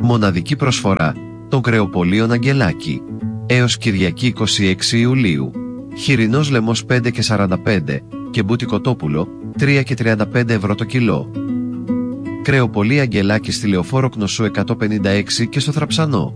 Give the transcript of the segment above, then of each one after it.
Μοναδική προσφορά των κρεοπωλείων Αγγελάκη. Έως Κυριακή 26 Ιουλίου. Χοιρινός λαιμός 5 και 45 και μπούτι κοτόπουλο 3 και 35 ευρώ το κιλό. Κρεοπωλεία Αγγελάκη στη Λεωφόρο Κνωσού 156 και στο Θραψανό.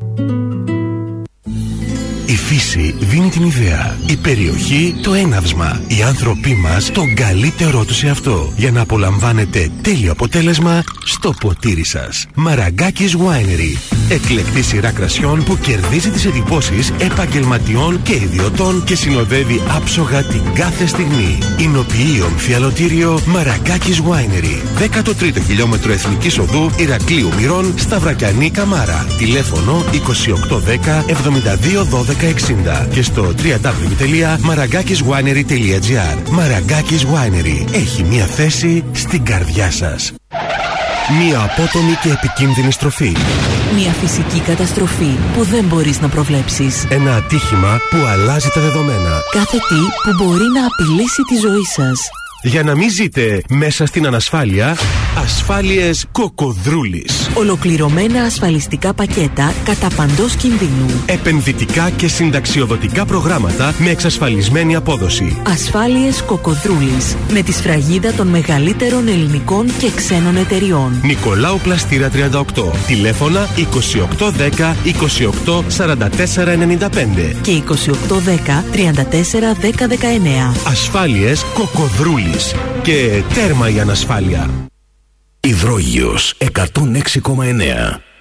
Η φύση δίνει την ιδέα, η περιοχή το έναυσμα, οι άνθρωποι μας τον καλύτερό τους εαυτό, για να απολαμβάνετε τέλειο αποτέλεσμα στο ποτήρι σας. Μαραγκάκης Winery. Εκλεκτή σειρά κρασιών που κερδίζει τις εντυπώσεις επαγγελματιών και ιδιωτών και συνοδεύει άψογα την κάθε στιγμή. Εινοποιεί ομφιαλωτήριο Μαραγκάκης Winery. 13ο χιλιόμετρο Εθνικής Οδού Ηρακλείου Μυρών, Σταυρακιανή Καμάρα. Τηλέφωνο 2810 72 12 60 και στο www.maraγκakiswinery.gr. Μαραγκάκης Winery έχει μια θέση στην καρδιά σας. Μια απότομη και επικίνδυνη στροφή. Μια φυσική καταστροφή που δεν μπορείς να προβλέψεις. Ένα ατύχημα που αλλάζει τα δεδομένα. Κάθε τι που μπορεί να απειλήσει τη ζωή σας. Για να μην ζείτε μέσα στην ανασφάλεια, ασφάλειες Κοκοδρούλης. Ολοκληρωμένα ασφαλιστικά πακέτα κατά παντός κινδύνου. Επενδυτικά και συνταξιοδοτικά προγράμματα με εξασφαλισμένη απόδοση. Ασφάλειες Κοκοδρούλης. Με τη σφραγίδα των μεγαλύτερων ελληνικών και ξένων εταιριών. Νικολάου Πλαστήρα 38. Τηλέφωνα 2810 28 44 95 και 2810 34 10 19. Ασφάλειες Κοκοδρούλης. Και τέρμα η ανασφάλεια. Υδρόγειος 106,9.